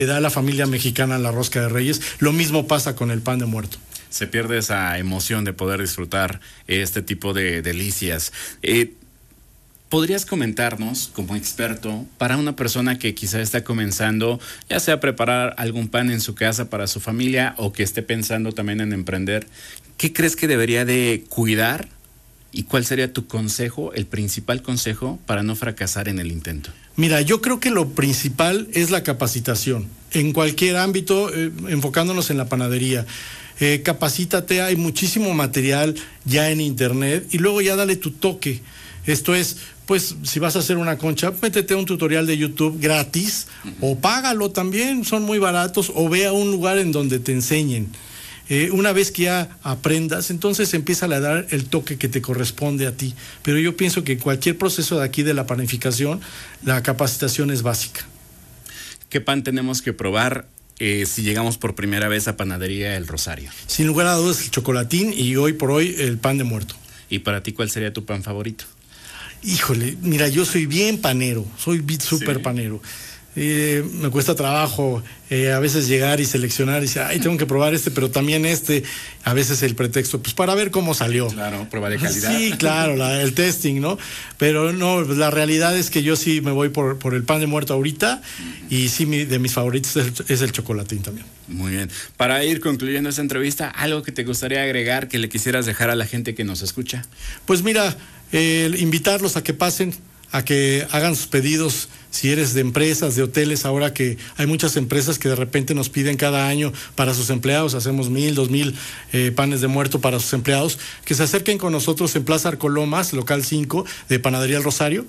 le da a la familia mexicana la rosca de Reyes. Lo mismo pasa con el pan de muerto. Se pierde esa emoción de poder disfrutar este tipo de delicias. ¿Podrías comentarnos, como experto, para una persona que quizá está comenzando, ya sea a preparar algún pan en su casa para su familia o que esté pensando también en emprender, qué crees que debería de cuidar y cuál sería tu consejo, el principal consejo para no fracasar en el intento? Mira, yo creo que lo principal es la capacitación. En cualquier ámbito, enfocándonos en la panadería. Capacítate, hay muchísimo material ya en internet y luego ya dale tu toque. Esto es, pues, si vas a hacer una concha, métete a un tutorial de YouTube gratis o págalo también, son muy baratos, o ve a un lugar en donde te enseñen. Una vez que ya aprendas, entonces empieza a dar el toque que te corresponde a ti. Pero yo pienso que cualquier proceso de aquí de la panificación, la capacitación es básica. ¿Qué pan tenemos que probar si llegamos por primera vez a Panadería El Rosario? Sin lugar a dudas el chocolatín y hoy por hoy el pan de muerto. ¿Y para ti cuál sería tu pan favorito? Híjole, mira, yo soy bien panero, soy súper panero. Me cuesta trabajo a veces llegar y seleccionar y decir, ay, tengo que probar pero también a veces el pretexto, pues para ver cómo salió. Claro, prueba de calidad. Sí, claro, el testing, ¿no? Pero no, la realidad es que yo sí me voy por el pan de muerto ahorita y sí, de mis favoritos es el chocolatín también. Muy bien. Para ir concluyendo esta entrevista, ¿algo que te gustaría agregar, que le quisieras dejar a la gente que nos escucha? Pues mira, invitarlos a que pasen, a que hagan sus pedidos, si eres de empresas, de hoteles, ahora que hay muchas empresas que de repente nos piden cada año para sus empleados, hacemos 1,000, 2,000 panes de muerto para sus empleados, que se acerquen con nosotros en Plaza Arcolomas, local 5 de Panadería El Rosario,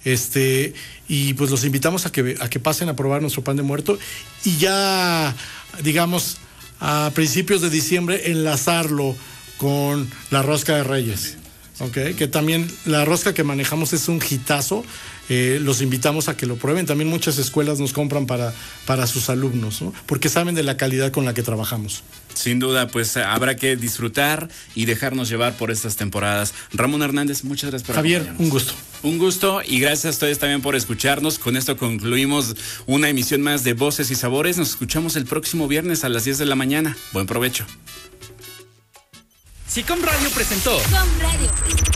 y pues los invitamos a que pasen a probar nuestro pan de muerto y ya, digamos, a principios de diciembre enlazarlo con la rosca de Reyes. Okay, que también la rosca que manejamos es un hitazo. Los invitamos a que lo prueben. También muchas escuelas nos compran para sus alumnos, ¿no? Porque saben de la calidad con la que trabajamos. Sin duda, pues habrá que disfrutar y dejarnos llevar por estas temporadas. Ramón Hernández, muchas gracias por Javier, acompañarnos. un gusto. Un gusto y gracias a ustedes también por escucharnos. Con esto concluimos una emisión más de Voces y Sabores. Nos escuchamos el próximo viernes a las 10 de la mañana. Buen provecho. SICOM Radio presentó. SICOM Radio.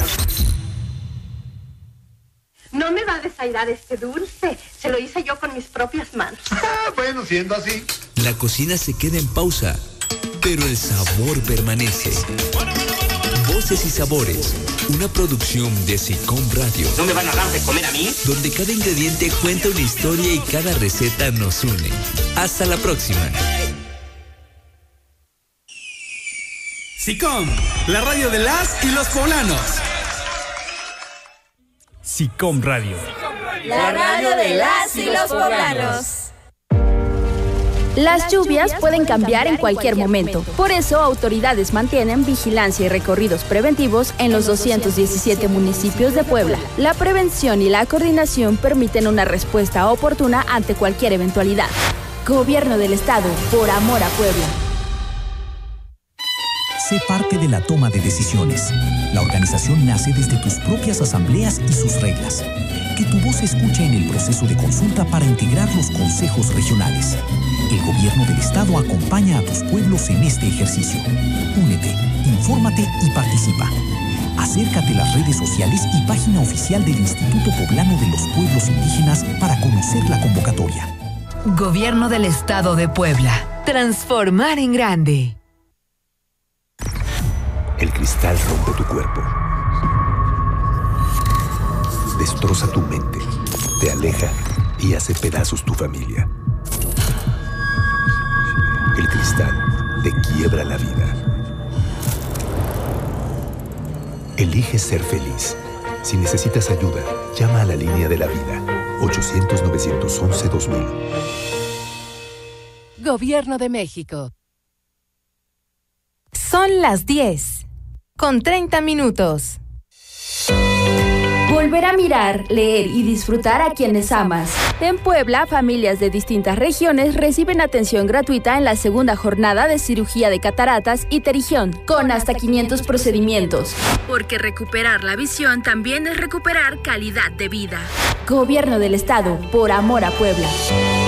No me va a desairar este dulce. Se lo hice yo con mis propias manos. Bueno, siendo así. La cocina se queda en pausa, pero el sabor permanece. Voces y Sabores, una producción de SICOM Radio. ¿No me van a dar de comer a mí? Donde cada ingrediente cuenta una historia y cada receta nos une. Hasta la próxima. SICOM, la radio de las y los poblanos. SICOM Radio. La radio de las y los poblanos. Las lluvias pueden cambiar en cualquier momento. Por eso, autoridades mantienen vigilancia y recorridos preventivos en los 217 municipios de Puebla. La prevención y la coordinación permiten una respuesta oportuna ante cualquier eventualidad. Gobierno del Estado, por amor a Puebla. Sé parte de la toma de decisiones. La organización nace desde tus propias asambleas y sus reglas. Que tu voz se escuche en el proceso de consulta para integrar los consejos regionales. El Gobierno del Estado acompaña a tus pueblos en este ejercicio. Únete, infórmate y participa. Acércate a las redes sociales y página oficial del Instituto Poblano de los Pueblos Indígenas para conocer la convocatoria. Gobierno del Estado de Puebla. Transformar en grande. El cristal rompe tu cuerpo. Destroza tu mente, te aleja y hace pedazos tu familia. El cristal te quiebra la vida. Elige ser feliz. Si necesitas ayuda, llama a la línea de la vida. 800-911-2000. Gobierno de México. Son las 10, con 30 minutos. Volver a mirar, leer y disfrutar a quienes amas. En Puebla, familias de distintas regiones reciben atención gratuita en la segunda jornada de cirugía de cataratas y terigión, con hasta 500 procedimientos. Porque recuperar la visión también es recuperar calidad de vida. Gobierno del Estado, por amor a Puebla.